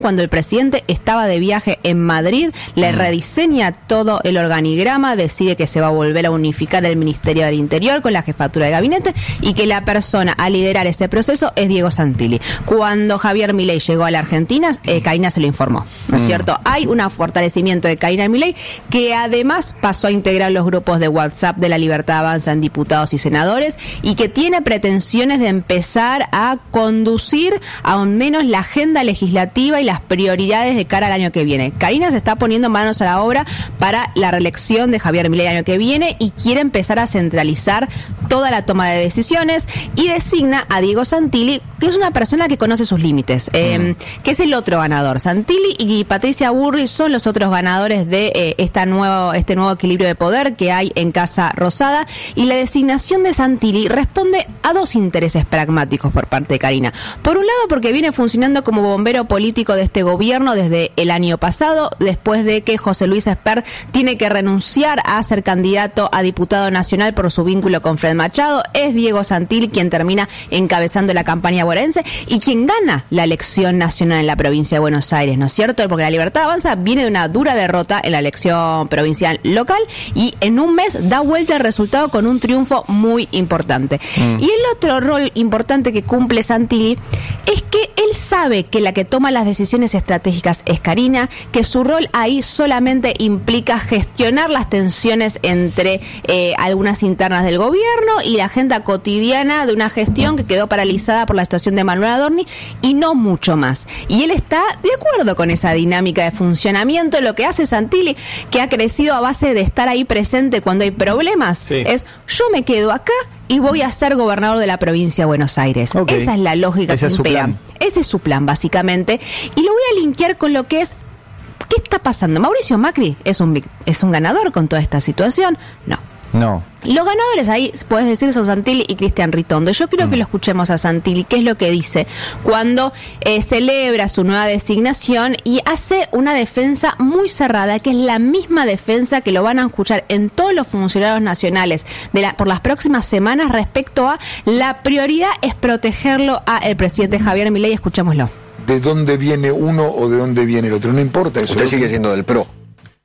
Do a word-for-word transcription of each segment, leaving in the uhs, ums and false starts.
cuando el presidente estaba de viaje en Madrid, le rediseña todo el organigrama, decide que se va a volver a unificar el Ministerio del Interior con la jefatura de gabinete y que la persona a liderar ese proceso es Diego Santilli. Cuando Javier Milei llegó a la Argentina, eh, Karina se lo informó, ¿no es mm. cierto? Hay un fortalecimiento de Karina Milei, que además pasó a integrar los grupos de WhatsApp de la Libertad Avanza en diputados y senadores, y que tiene pretensiones de empezar a conducir al menos la agenda legislativa y las prioridades de cara al año que viene. Karina se está poniendo manos a la obra para la reelección de Javier Milei el año que viene y quiere empezar a centralizar toda la toma de decisiones, y designa a Diego Santilli, que es una persona que conoce sus límites, eh, mm. que es el otro ganador. Santilli y Patricia Bullrich son los otros ganadores de eh, esta nuevo, este nuevo equilibrio de poder que hay en Casa Rosada, y la designación de Santilli responde a dos intereses pragmáticos por parte de Karina. Por un lado, porque viene funcionando como bombero político de este gobierno desde el año pasado, después de que José Luis Espert tiene que renunciar a ser candidato a diputado nacional por su vínculo con Fred Machado. Es Diego Santilli quien termina encabezando la campaña bonaerense y quien gana la elección nacional en la provincia de Buenos Aires, ¿no es cierto? Porque la Libertad Avanza viene de una dura derrota en la elección provincial local y en un mes da vuelta el resultado con un triunfo muy importante. Mm. Y el otro rol importante que cumple Santilli es que él sabe que la que toma las decisiones estratégicas es Karina, que su rol ahí solamente implica gestionar las tensiones entre eh, algunas internas del gobierno y la agenda cotidiana de una gestión que quedó paralizada por la situación de Manuel Adorni, y no mucho más. Y él está de acuerdo con esa dinámica de funcionamiento. Lo que hace Santilli, que ha crecido a base de estar ahí presente cuando hay problemas, sí. es yo me quedo acá y voy a ser gobernador de la provincia de Buenos Aires. Okay. Esa es la lógica Ese que impera. Ese es su plan, básicamente. Y lo voy a linkear con lo que es, ¿qué está pasando? ¿Mauricio Macri es un, es un ganador con toda esta situación? No. No. Los ganadores ahí, puedes decir, son Santilli y Cristian Ritondo. Yo quiero mm. que lo escuchemos a Santilli, qué es lo que dice cuando eh, celebra su nueva designación y hace una defensa muy cerrada, que es la misma defensa que lo van a escuchar en todos los funcionarios nacionales de la, por las próximas semanas, respecto a la prioridad es protegerlo al presidente Javier Milei. Escuchémoslo. ¿De dónde viene uno o de dónde viene el otro? No importa eso. Usted sigue siendo del P R O.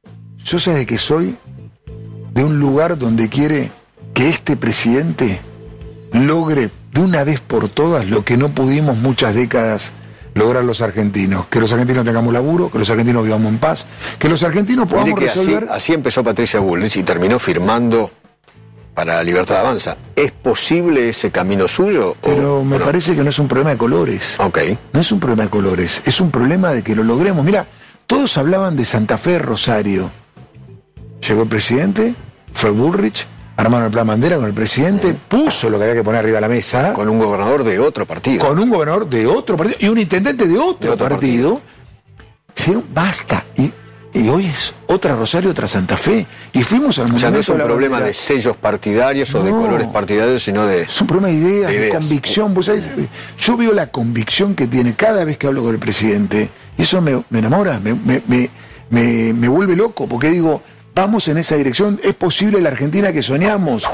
Yo sé de que soy de un lugar donde quiere que este presidente logre de una vez por todas lo que no pudimos muchas décadas lograr los argentinos. Que los argentinos tengamos laburo, que los argentinos vivamos en paz, que los argentinos podamos Mire que resolver... Así, así empezó Patricia Bullrich y terminó firmando para la Libertad Avanza. ¿Es posible ese camino suyo? Pero o, me o no? parece que no es un problema de colores. Ok. No es un problema de colores, es un problema de que lo logremos. Mira, todos hablaban de Santa Fe, Rosario. Llegó el presidente, fue Bullrich, armaron el plan bandera con el presidente, puso lo que había que poner arriba de la mesa. Con un gobernador de otro partido. Con un gobernador de otro partido y un intendente de otro, de otro partido. partido. Sí, basta. Y, y hoy es otra Rosario, otra Santa Fe. Y fuimos al O sea, no es un de problema bandera. de sellos partidarios no, o de colores partidarios, sino de... Es un problema de ideas, de, ideas. de convicción. ¿Vos sabés? Yo veo la convicción que tiene cada vez que hablo con el presidente. Y eso me, me enamora, me, me, me, me, me vuelve loco, porque digo... Vamos en esa dirección, es posible la Argentina que soñamos.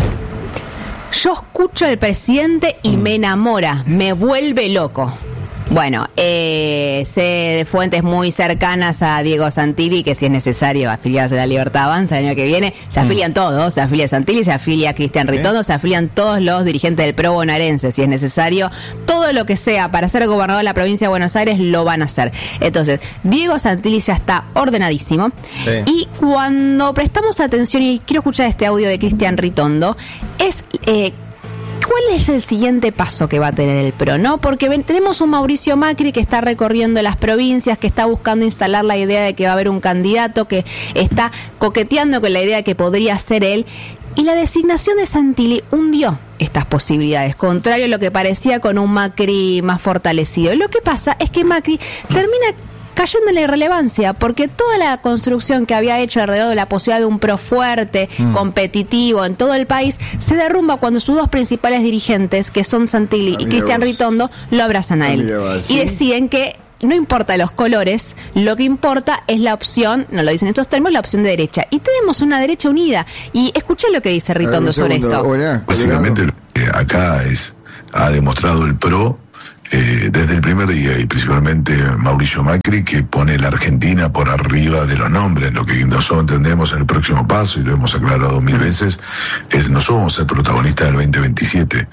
Yo escucho al presidente y me enamora, me vuelve loco. Bueno, eh, sé de fuentes muy cercanas a Diego Santilli que si es necesario afiliarse a la Libertad Avanza el año que viene, se afilian mm. todos, se afilia Santilli, se afilia Cristian Ritondo, ¿Eh? se afilian todos los dirigentes del P R O bonaerense, si es necesario, todo lo que sea para ser gobernador de la provincia de Buenos Aires lo van a hacer. Entonces, Diego Santilli ya está ordenadísimo, sí. y cuando prestamos atención, y quiero escuchar este audio de Cristian Ritondo, es... Eh, ¿cuál es el siguiente paso que va a tener el P R O? ¿No? Porque ven, tenemos un Mauricio Macri que está recorriendo las provincias, que está buscando instalar la idea de que va a haber un candidato, que está coqueteando con la idea de que podría ser él. Y la designación de Santilli hundió estas posibilidades, contrario a lo que parecía con un Macri más fortalecido. Lo que pasa es que Macri termina cayendo en la irrelevancia, porque toda la construcción que había hecho alrededor de la posibilidad de un P R O fuerte, mm. competitivo en todo el país, se derrumba cuando sus dos principales dirigentes, que son Santilli y Cristian Ritondo, lo abrazan a, a él. Vos, ¿sí? Y deciden que no importa los colores, lo que importa es la opción, no lo dicen en estos términos, la opción de derecha. Y tenemos una derecha unida. Y escuché lo que dice Ritondo sobre esto. Hola. Básicamente, eh, acá es ha demostrado el P R O eh, desde el primer día, y principalmente Mauricio Macri, que pone la Argentina por arriba de los nombres. Lo que nosotros entendemos en el próximo paso, y lo hemos aclarado mil veces, es no somos el protagonista del veinte veintisiete.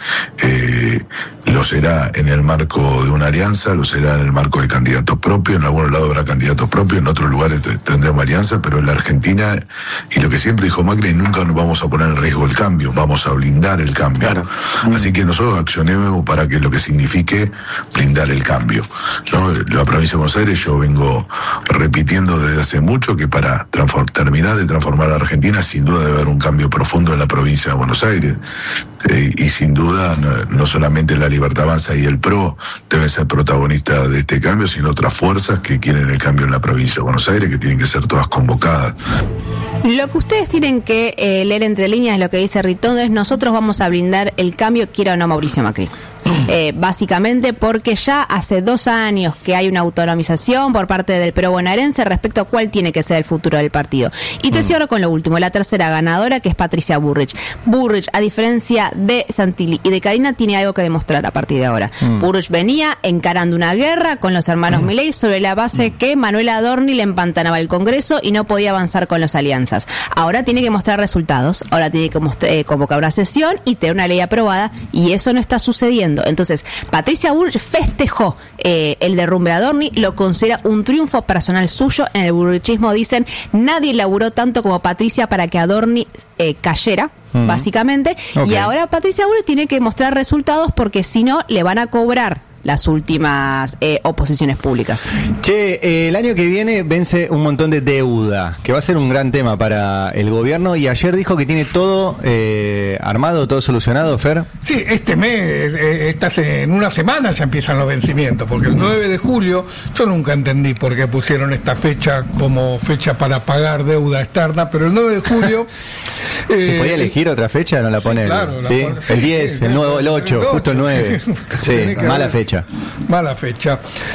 Eh, lo será en el marco de una alianza, lo será en el marco de candidatos propios, en algunos lados habrá candidatos propios, en otros lugares tendremos alianza, pero en la Argentina, y lo que siempre dijo Macri, nunca nos vamos a poner en riesgo el cambio, vamos a blindar el cambio. Claro. Así que nosotros accionemos para que lo que signifique blindar el cambio, ¿no? La provincia de Buenos Aires, yo vengo repitiendo desde hace mucho que para transform- terminar de transformar a Argentina, sin duda debe haber un cambio profundo en la provincia de Buenos Aires. Eh, y sin duda, no, no solamente la Libertad Avanza y el P R O deben ser protagonistas de este cambio, sino otras fuerzas que quieren el cambio en la provincia de Buenos Aires, que tienen que ser todas convocadas. Lo que ustedes tienen que eh, leer entre líneas, lo que dice Ritondo, es: nosotros vamos a blindar el cambio, quiera o no Mauricio Macri. Eh, básicamente porque ya hace dos años que hay una autonomización por parte del P R O bonaerense respecto a cuál tiene que ser el futuro del partido. Y te cierro con lo último, la tercera ganadora, que es Patricia Bullrich. Bullrich, a diferencia de Santilli y de Karina, tiene algo que demostrar a partir de ahora. Mm. Bullrich venía encarando una guerra con los hermanos mm. Milei sobre la base mm. que Manuela Adorni le empantanaba el Congreso y no podía avanzar con las alianzas. Ahora tiene que mostrar resultados, ahora tiene que mostrar, eh, convocar una sesión y tener una ley aprobada, y eso no está sucediendo. Entonces, Patricia Bullrich festejó eh, el derrumbe de Adorni, lo considera un triunfo personal suyo. En el burrichismo dicen: nadie laburó tanto como Patricia para que Adorni eh, cayera, uh-huh. básicamente. Okay. Y ahora Patricia Bullrich tiene que mostrar resultados, porque si no, le van a cobrar las últimas eh, oposiciones públicas. Che, eh, el año que viene vence un montón de deuda, que va a ser un gran tema para el gobierno, y ayer dijo que tiene todo eh, armado, todo solucionado, Fer. Sí, este mes, eh, estas, en una semana ya empiezan los vencimientos, porque el nueve de julio, yo nunca entendí por qué pusieron esta fecha como fecha para pagar deuda externa, pero el nueve de julio... eh, ¿Se podía elegir otra fecha? ¿No la pone? Sí, claro, el, ¿sí? Pone, sí, el diez, sí, el nueve, el ocho, justo el nueve. Sí, sí, sí, mala fecha. Mala fecha.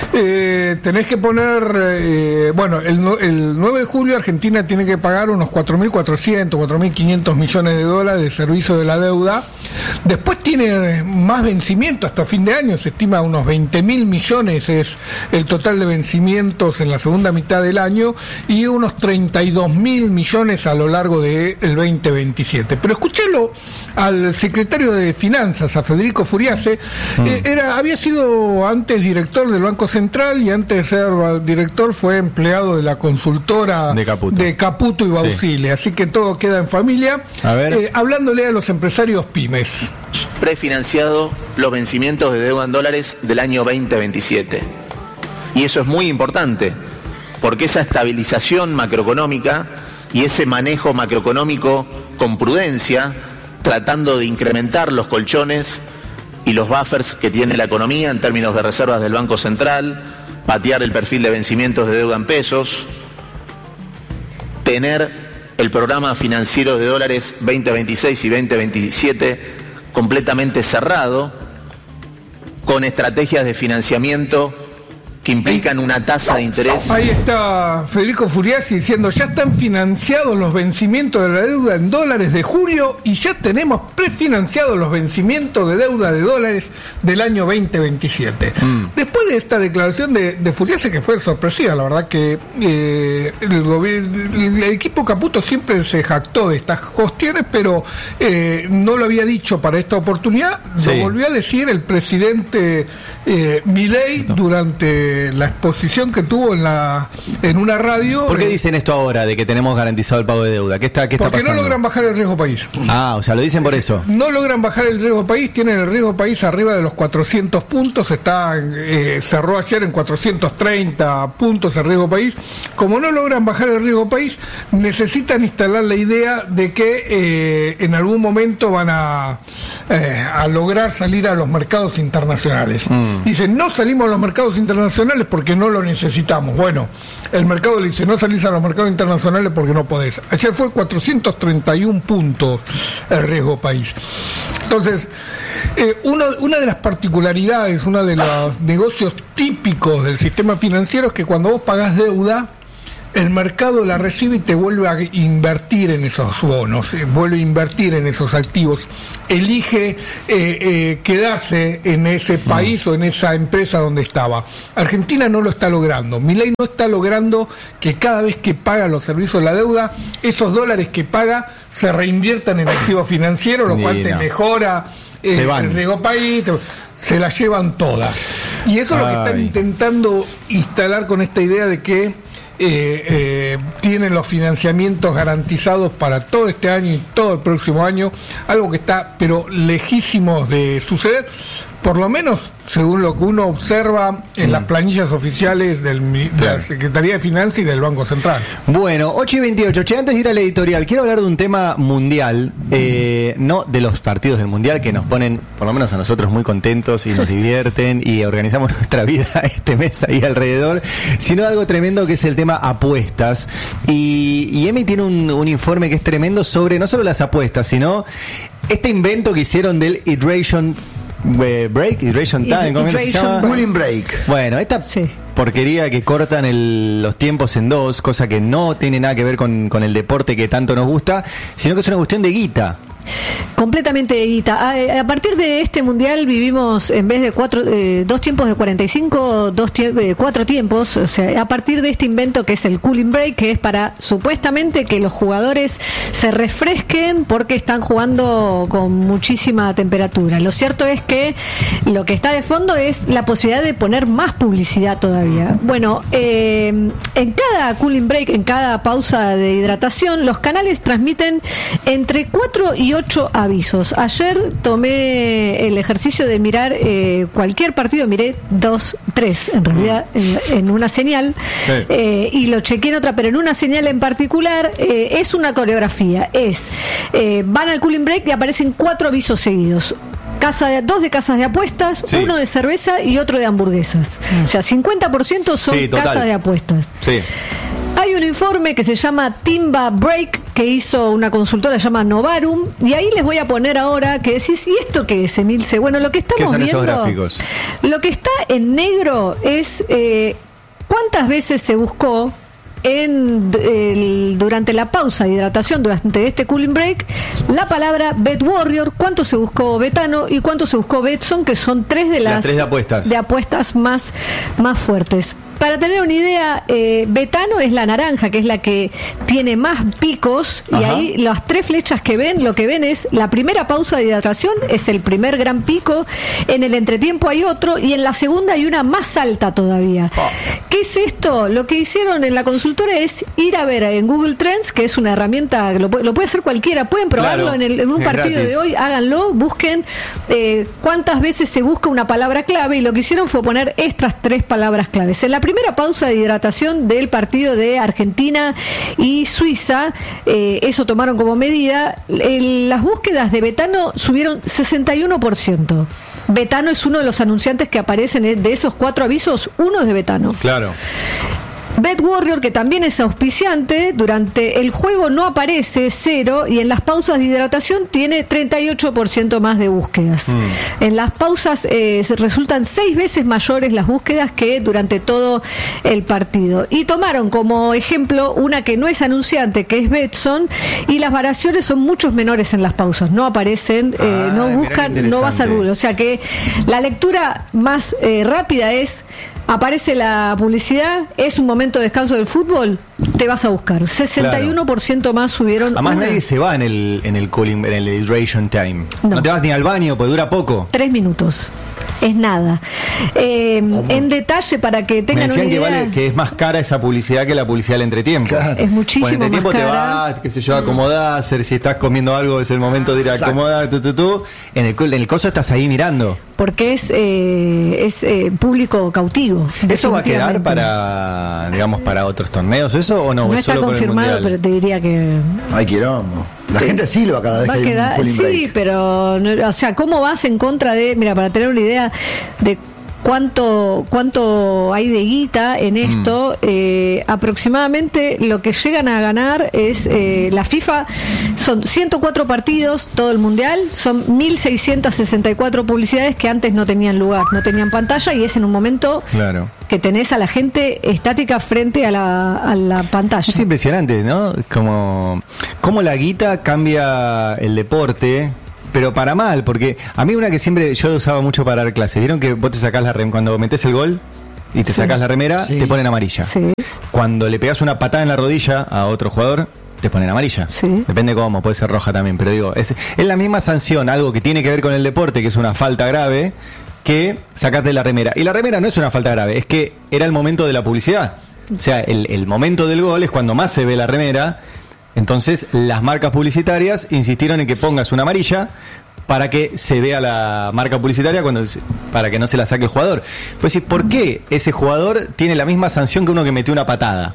Eh, tenés que poner, eh, bueno, el, el nueve de julio Argentina tiene que pagar unos cuatro mil cuatrocientos, cuatro mil quinientos millones de dólares de servicio de la deuda. Después tiene más vencimiento hasta fin de año, se estima unos veinte mil millones es el total de vencimientos en la segunda mitad del año, y unos treinta y dos mil millones a lo largo del veinte veintisiete. Pero escúchalo al secretario de Finanzas, a Federico Furiase, mm. eh, era, había sido antes director del Banco Central, y antes de ser director fue empleado de la consultora de Caputo, de Caputo y Bausile, sí. Así que todo queda en familia. A ver. Eh, hablándole a los empresarios pymes. Prefinanciado los vencimientos de deuda en dólares del año veinte veintisiete. Y eso es muy importante, porque esa estabilización macroeconómica y ese manejo macroeconómico con prudencia, tratando de incrementar los colchones y los buffers que tiene la economía en términos de reservas del Banco Central, patear el perfil de vencimientos de deuda en pesos, tener el programa financiero de dólares veinte veintiséis y veinte veintisiete completamente cerrado, con estrategias de financiamiento que implican una tasa de interés. Ahí está Federico Furiasi diciendo: ya están financiados los vencimientos de la deuda en dólares de julio, y ya tenemos prefinanciados los vencimientos de deuda de dólares del año veinte veintisiete. Mm. Después de esta declaración de, de Furiasi, que fue sorpresiva, la verdad que eh, el, gobierno, el equipo Caputo siempre se jactó de estas cuestiones, pero eh, no lo había dicho para esta oportunidad. Sí. Lo volvió a decir el presidente eh, Milei durante la exposición que tuvo en la en una radio. ¿Por qué dicen esto ahora de que tenemos garantizado el pago de deuda? ¿Qué está, qué está Porque pasando? no logran bajar el riesgo país. Ah, o sea, lo dicen por eso. No logran bajar el riesgo país, tienen el riesgo país arriba de los cuatrocientos puntos, está eh, cerró ayer en cuatrocientos treinta puntos el riesgo país. Como no logran bajar el riesgo país, necesitan instalar la idea de que eh, en algún momento van a, eh, a lograr salir a los mercados internacionales. Mm. Dicen: no salimos a los mercados internacionales porque no lo necesitamos. Bueno, el mercado le dice: no salís a los mercados internacionales porque no podés. Ayer fue cuatrocientos treinta y un puntos el riesgo país. Entonces, eh, una, una de las particularidades, uno de los negocios típicos del sistema financiero es que cuando vos pagás deuda, el mercado la recibe y te vuelve a invertir en esos bonos, eh, vuelve a invertir en esos activos, elige eh, eh, quedarse en ese país mm. o en esa empresa donde estaba. Argentina no lo está logrando. Milei no está logrando que cada vez que paga los servicios de la deuda, esos dólares que paga se reinviertan en activos financieros, lo cual te no. mejora eh, el riesgo país, te, se las llevan todas. Y eso es lo que están intentando instalar con esta idea de que Eh, eh, tienen los financiamientos garantizados para todo este año y todo el próximo año, algo que está pero lejísimos de suceder, por lo menos según lo que uno observa en mm. las planillas oficiales del, de la Secretaría de Finanzas y del Banco Central. Bueno, ocho y veintiocho. Che, antes de ir a la editorial, quiero hablar de un tema mundial, eh, no de los partidos del Mundial, que nos ponen, por lo menos a nosotros, muy contentos y nos divierten y organizamos nuestra vida este mes ahí alrededor, sino de algo tremendo que es el tema apuestas. Y, y Emi tiene un, un informe que es tremendo sobre no solo las apuestas, sino este invento que hicieron del hydration break, hydration time, ¿cómo se llama? Cooling break. Bueno, esta sí. porquería que cortan el, los tiempos en dos, cosa que no tiene nada que ver con, con el deporte que tanto nos gusta, sino que es una cuestión de guita. Completamente de guita. A, a partir de este mundial vivimos, en vez de cuatro, eh, dos tiempos de cuarenta y cinco, dos tie- eh, cuatro tiempos. O sea, a partir de este invento que es el cooling break, que es para supuestamente que los jugadores se refresquen porque están jugando con muchísima temperatura. Lo cierto es que lo que está de fondo es la posibilidad de poner más publicidad todavía. Bueno, eh, en cada cooling break, en cada pausa de hidratación, los canales transmiten entre cuatro y ocho avisos. Ayer tomé el ejercicio de mirar eh, cualquier partido, miré dos, tres en realidad en, en una señal sí. eh, y lo chequeé en otra, pero en una señal en particular eh, es una coreografía, es eh, van al cooling break y aparecen cuatro avisos seguidos. Casa de, dos de casas de apuestas, sí. uno de cerveza y otro de hamburguesas. O sea, cincuenta por ciento son sí, casas de apuestas. Sí. Hay un informe que se llama Timba Break, que hizo una consultora, se llama Novarum, y ahí les voy a poner ahora que decís, ¿y esto qué es, Emilce? Bueno, lo que estamos ¿Qué son viendo, esos gráficos? Lo que está en negro es eh, cuántas veces se buscó en el, durante la pausa de hidratación, durante este cooling break, la palabra Bet Warrior, cuánto se buscó Betano y cuánto se buscó Betson, que son tres de las, las tres de apuestas, de apuestas más, más fuertes. Para tener una idea, eh, Betano es la naranja, que es la que tiene más picos. Ajá. Y ahí las tres flechas que ven, lo que ven es la primera pausa de hidratación, es el primer gran pico, en el entretiempo hay otro y en la segunda hay una más alta todavía. Oh. ¿Qué es esto? Lo que hicieron en la consultora es ir a ver en Google Trends, que es una herramienta que lo, lo puede hacer cualquiera, pueden probarlo claro, en, el, en un partido gratis. De hoy, háganlo, busquen eh, cuántas veces se busca una palabra clave, y lo que hicieron fue poner estas tres palabras claves. En la primera pausa de hidratación del partido de Argentina y Suiza, eh, eso tomaron como medida, el, las búsquedas de Betano subieron sesenta y uno por ciento. Betano es uno de los anunciantes que aparecen de esos cuatro avisos, uno es de Betano. Claro. Bet Warrior, que también es auspiciante, durante el juego no aparece, cero, y en las pausas de hidratación tiene treinta y ocho por ciento más de búsquedas. Mm. En las pausas eh, resultan seis veces mayores las búsquedas que durante todo el partido. Y tomaron como ejemplo una que no es anunciante, que es Betson, y las variaciones son muchos menores en las pausas, no aparecen, eh, ah, no buscan, no vas a Google. O sea que la lectura más eh, rápida es: aparece la publicidad, es un momento de descanso del fútbol, te vas a buscar. sesenta y uno por ciento más subieron. Además una... nadie se va en el en el cooling, en el hydration time. No. no te vas ni al baño, porque dura poco. Tres minutos. Es nada. Eh, en detalle, para que tengan una idea. Que, vale, que es más cara esa publicidad que la publicidad del entretiempo. Claro. Es muchísimo Bueno, entretiempo más cara. Te vas, qué sé yo, acomodás, si estás comiendo algo es el momento de ir a acomodar, tú, tú, tú. En el, en el coso estás ahí mirando. Porque es eh, es eh, público cautivo. ¿Eso va a quedar para, digamos, para otros torneos, eso o no? No ¿Es está solo confirmado, pero te diría que... Ay, quilombo. La sí. gente silba cada vez va que hay quedar, un cooling break. Sí, pero, o sea, ¿cómo vas en contra de... Mira, para tener una idea de cuánto cuánto hay de guita en esto. Mm. Eh, aproximadamente lo que llegan a ganar es eh, la FIFA, son ciento cuatro partidos, todo el mundial, son mil seiscientas sesenta y cuatro publicidades que antes no tenían lugar, no tenían pantalla, y es en un momento claro. que tenés a la gente estática frente a la, a la pantalla. Es impresionante, ¿no? Como, como la guita cambia el deporte, pero para mal, porque a mí una que siempre yo lo usaba mucho para dar clases, ¿vieron que vos te sacás la rem cuando metés el gol y te sí. sacás la remera, sí. te ponen amarilla? Sí. Cuando le pegás una patada en la rodilla a otro jugador, te ponen amarilla. Sí. Depende cómo, puede ser roja también, pero digo, es, es la misma sanción, algo que tiene que ver con el deporte, que es una falta grave, que sacarte la remera. Y la remera no es una falta grave, es que era el momento de la publicidad. O sea, el, el momento del gol es cuando más se ve la remera. Entonces, las marcas publicitarias insistieron en que pongas una amarilla para que se vea la marca publicitaria, cuando para que no se la saque el jugador. Pues sí, ¿por qué ese jugador tiene la misma sanción que uno que metió una patada?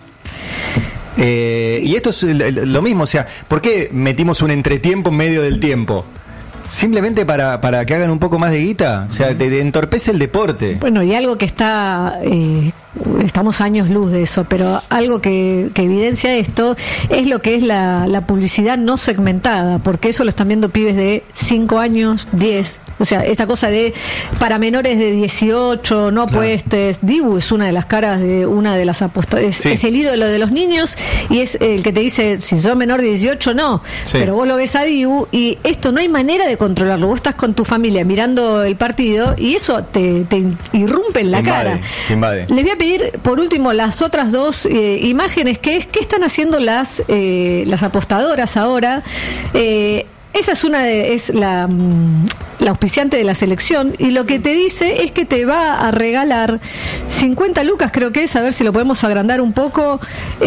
Eh, y esto es lo mismo, o sea, ¿por qué metimos un entretiempo en medio del tiempo? Simplemente para, para que hagan un poco más de guita, o sea, te, te entorpece el deporte. Bueno, y algo que está, eh, estamos años luz de eso, pero algo que, que evidencia esto es lo que es la, la publicidad no segmentada, porque eso lo están viendo pibes de cinco años, diez. O sea, esta cosa de para menores de dieciocho, no apuestes. Claro. Dibu es una de las caras de una de las apuestas. Es, sí. es el ídolo de los niños y es el que te dice, si sos menor de dieciocho, no. Sí. Pero vos lo ves a Dibu y esto no hay manera de controlarlo. Vos estás con tu familia mirando el partido y eso te, te irrumpe en la te cara. Invade, te invade. Les voy a pedir, por último, las otras dos eh, imágenes, que es qué están haciendo las, eh, las apostadoras ahora. Eh, Esa es una de, es la, la auspiciante de la selección, y lo que te dice es que te va a regalar cincuenta lucas, creo que es, a ver si lo podemos agrandar un poco,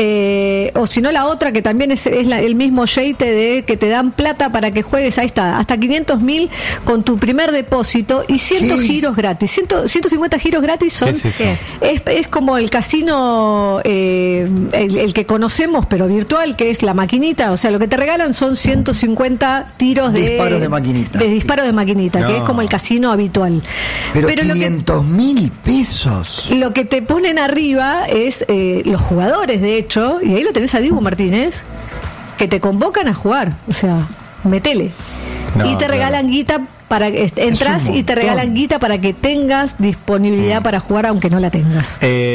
eh, o si no la otra que también es, es la, el mismo yeite de que te dan plata para que juegues, ahí está, hasta quinientos mil con tu primer depósito y cien ¿Qué? giros gratis, cien, ciento cincuenta giros gratis son, ¿Qué es, eso? es, es como el casino, eh, el, el que conocemos pero virtual, que es la maquinita, o sea, lo que te regalan son ciento cincuenta tiros de disparos de maquinita, de disparos de maquinita, no. que es como el casino habitual. Pero, Pero quinientos mil pesos. Lo que te ponen arriba es eh, los jugadores, de hecho, y ahí lo tenés a Dibu Martínez, que te convocan a jugar, o sea, metele. No, y te regalan claro. guita para que entras y te regalan guita para que tengas disponibilidad mm. para jugar aunque no la tengas.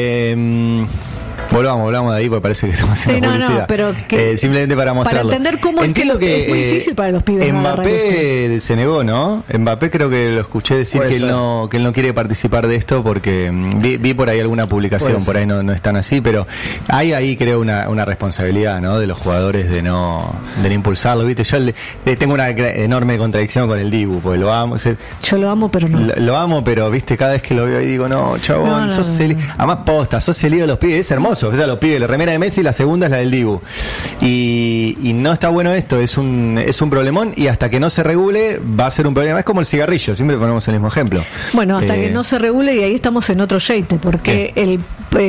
Eh, Volvamos, volvamos de ahí porque parece que estamos haciendo sí, no, publicidad. No, pero que, eh, simplemente para mostrarlo. Para entender cómo Entiendo es que, que es muy difícil para los pibes. Mbappé se negó, ¿no? Mbappé creo que lo escuché decir que él, no, que él no quiere participar de esto porque vi, vi por ahí alguna publicación, por ahí no, no están así, pero hay ahí creo una, una responsabilidad, ¿no? De los jugadores de no, de no impulsarlo, ¿viste? Yo le, le tengo una enorme contradicción con el Dibu, porque lo amo. O sea, Yo lo amo, pero no. Lo, lo amo, pero, ¿viste? Cada vez que lo veo ahí digo, no, chabón, no, no, sos no, el... no. Además posta, sos el ídolo de los pibes, es hermoso, o sea, los pibes, la remera de Messi, la segunda es la del Dibu. Y, y no está bueno esto, es un es un problemón y hasta que no se regule va a ser un problema. Es como el cigarrillo, siempre ponemos el mismo ejemplo. Bueno, hasta eh, que no se regule, y ahí estamos en otro yeite, porque el,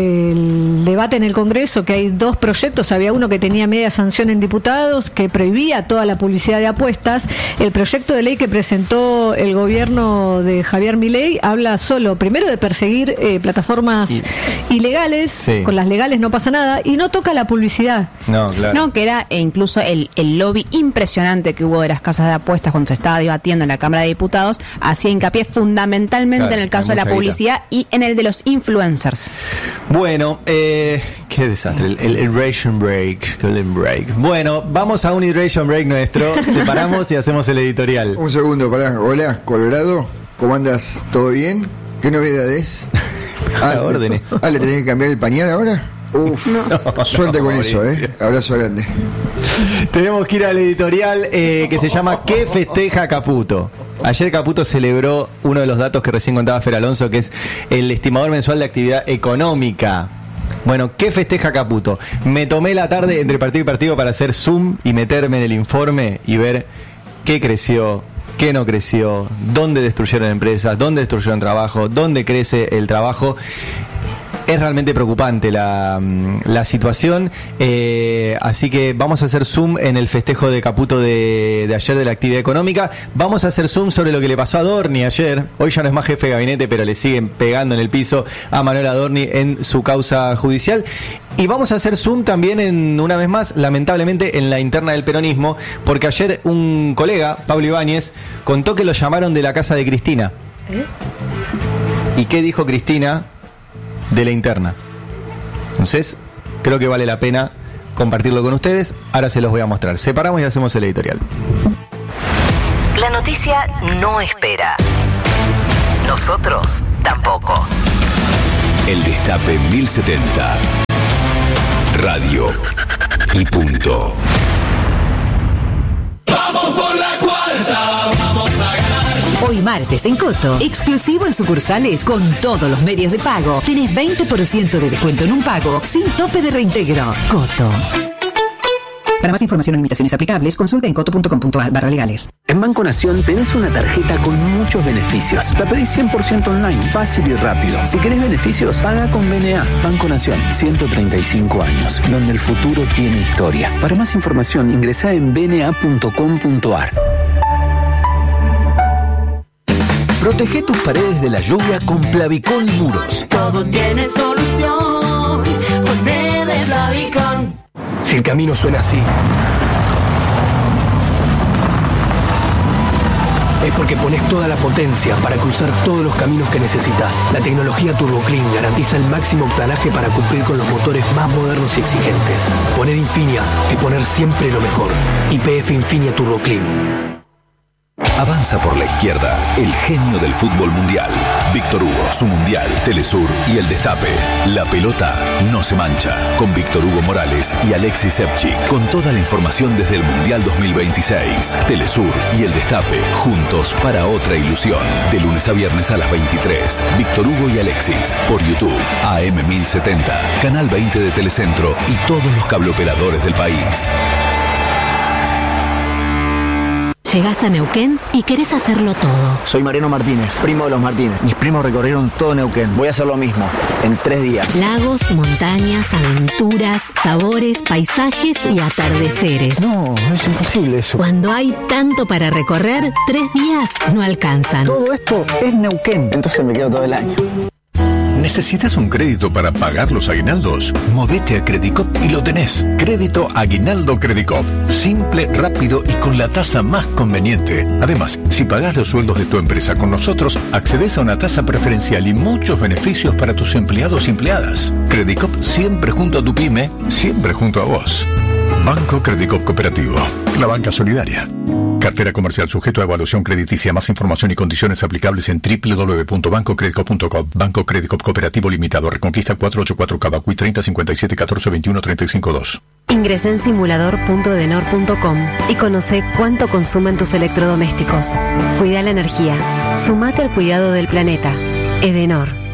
el debate en el Congreso, que hay dos proyectos, había uno que tenía media sanción en diputados, que prohibía toda la publicidad de apuestas. El proyecto de ley que presentó el gobierno de Javier Milei habla solo, primero, de perseguir eh, plataformas y, ilegales, sí. Con las legales no pasa nada, y no toca la publicidad. No, claro. No, que era e incluso el, el lobby impresionante que hubo de las casas de apuestas cuando se estaba debatiendo en la Cámara de Diputados, hacía hincapié fundamentalmente claro, en el caso de la publicidad guita. Y en el de los influencers. Bueno, eh, qué desastre, el, el, el Hydration Break, el break. Bueno, vamos a un Hydration Break nuestro, separamos y hacemos el editorial. Un segundo, pará. Hola, Colorado, ¿cómo andas? ¿Todo bien? ¿Qué novedades? Ah, órdenes. Ah, ¿le tenés que cambiar el pañal ahora? Uf, no, suerte no, con Mauricio. Eso, ¿eh? Abrazo grande. Tenemos que ir al editorial eh, que se llama ¿Qué festeja Caputo? Ayer Caputo celebró uno de los datos que recién contaba Fer Alonso, que es el estimador mensual de actividad económica. Bueno, ¿qué festeja Caputo? Me tomé la tarde entre partido y partido para hacer zoom y meterme en el informe y ver qué creció, qué no creció, dónde destruyeron empresas, dónde destruyeron trabajo, dónde crece el trabajo. Es realmente preocupante la, la situación, eh, así que vamos a hacer zoom en el festejo de Caputo de, de ayer de la actividad económica. Vamos a hacer zoom sobre lo que le pasó a Adorni ayer. Hoy ya no es más jefe de gabinete, pero le siguen pegando en el piso a Manuel Adorni en su causa judicial. Y vamos a hacer zoom también, en una vez más, lamentablemente, en la interna del peronismo, porque ayer un colega, Pablo Ibáñez, contó que lo llamaron de la casa de Cristina. ¿Eh? ¿Y qué dijo Cristina de la interna? Entonces, creo que vale la pena compartirlo con ustedes. Ahora se los voy a mostrar. Separamos y hacemos el editorial. La noticia no espera. Nosotros tampoco. El Destape mil setenta. Radio y punto. Vamos por la cuarta, vamos a ganar. Hoy martes en Coto, exclusivo en sucursales con todos los medios de pago. Tenés veinte por ciento de descuento en un pago sin tope de reintegro. Coto. Para más información o limitaciones aplicables, consulta en coto punto com punto a r barra legales. En Banco Nación tenés una tarjeta con muchos beneficios. La pedís cien por ciento online, fácil y rápido. Si querés beneficios, paga con B N A. Banco Nación, ciento treinta y cinco años, donde el futuro tiene historia. Para más información, ingresá en b n a punto com punto a r. Protege tus paredes de la lluvia con Plavicón Muros. Todo tiene solución, ponele Plavicón. Si el camino suena así, es porque pones toda la potencia para cruzar todos los caminos que necesitas. La tecnología TurboClean garantiza el máximo octanaje para cumplir con los motores más modernos y exigentes. Poner Infinia es poner siempre lo mejor. Y P F Infinia TurboClean. Avanza por la izquierda, el genio del fútbol mundial. Víctor Hugo, su mundial, Telesur y el Destape. La pelota no se mancha. Con Víctor Hugo Morales y Alexis Sevchik. Con toda la información desde el Mundial dos mil veintiséis. Telesur y el Destape, juntos para otra ilusión. De lunes a viernes a las veintitrés. Víctor Hugo y Alexis, por YouTube, A M mil setenta, Canal veinte de Telecentro y todos los cableoperadores del país. Llegás a Neuquén y querés hacerlo todo. Soy Mariano Martínez, primo de los Martínez. Mis primos recorrieron todo Neuquén. Voy a hacer lo mismo, en tres días. Lagos, montañas, aventuras, sabores, paisajes y atardeceres. No, no es imposible eso. Cuando hay tanto para recorrer, tres días no alcanzan. Todo esto es Neuquén. Entonces me quedo todo el año. ¿Necesitas un crédito para pagar los aguinaldos? Movete a Credicop y lo tenés. Crédito Aguinaldo Credicop. Simple, rápido y con la tasa más conveniente. Además, si pagás los sueldos de tu empresa con nosotros, accedes a una tasa preferencial y muchos beneficios para tus empleados y empleadas. Credicop siempre junto a tu pyme, siempre junto a vos. Banco Credicop Cooperativo. La banca solidaria. Cartera comercial sujeto a evaluación crediticia. Más información y condiciones aplicables en doble u doble u doble u punto banco credicop punto com. Banco Credicop Cooperativo Limitado. Reconquista cuatrocientos ochenta y cuatro Cavacuy treinta cincuenta y siete catorce veintiuno treinta y cinco dos. Ingresa en simulador punto edenor punto com y conoce cuánto consumen tus electrodomésticos. Cuida la energía. Sumate al cuidado del planeta. Edenor.